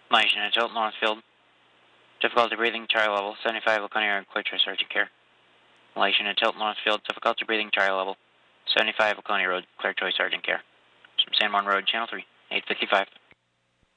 Malaysian at Tilton Northfield. Difficulty breathing, trial level. 75 Laconia Road, clear choice urgent care. Malaysian at Tilton Northfield. Difficulty breathing, trial level. 75 Laconia Road, clear choice urgent care. From San Juan Road, Channel 3, 855.